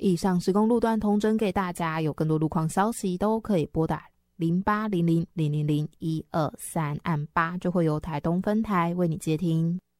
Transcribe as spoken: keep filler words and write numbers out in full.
以上施工路段统整给大家，有更多路况消息都可以拨打零八零零零零零一二三，按八就会由台东分台为你接听。